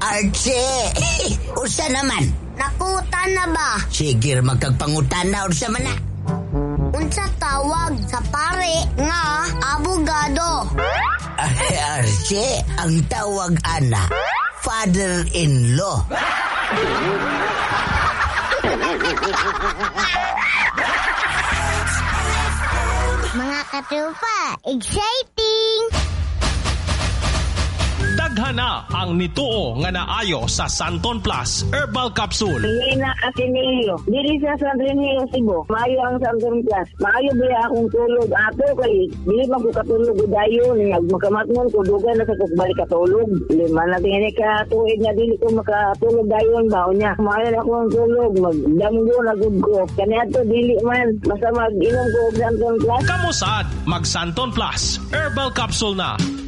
Archie, usa naman. Nakutan na ba? Sige, magkagpangutan na unsa man na. Unsa tawag sa pare nga abogado? Archie, ang tawag ana, father-in-law. Mga katrupa, exciting! Daghana ang nituo nga naayo sa Santon Plus Herbal Capsule. Lina Ateneo. Dili sa Santon Hill, Cebu. Maayo ang Santon Plus. Maayo ba akong tulog ato kay dili man ko katulog dayon nga makamatngon ko dugan na sa balik katulog. Lima na tingin ka tuig nga dili ko makatulog dayon ba unya. Maayo na akong tulog magdamgo na gud ko. Kaniadto dili man basta mag-inom ko og Santon Plus. Kamusad mag Santon Plus Herbal Capsule na.